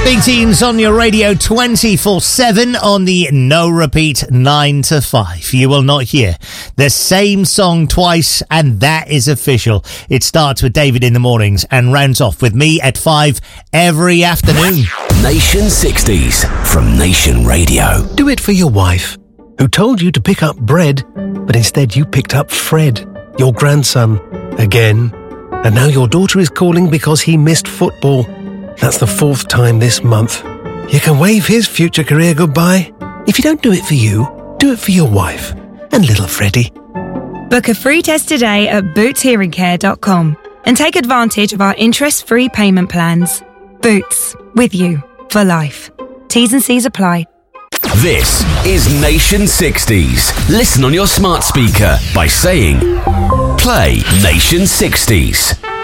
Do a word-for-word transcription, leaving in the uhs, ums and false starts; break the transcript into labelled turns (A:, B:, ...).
A: Big Teams on your radio twenty-four seven on the no repeat nine to five. You will not hear the same song twice, and that is official. It starts with David in the mornings and rounds off with me at five every afternoon.
B: Nation sixties from Nation Radio.
C: Do it for your wife, who told you to pick up bread, but instead you picked up Fred, your grandson, again. And now your daughter is calling because he missed football. That's the fourth time this month. You can wave his future career goodbye. If you don't do it for you, do it for your wife and little Freddie.
D: Book a free test today at boots hearing care dot com and take advantage of our interest-free payment plans. Boots, with you for life. T's and C's apply.
B: This is Nation sixties. Listen on your smart speaker by saying, play Nation sixties.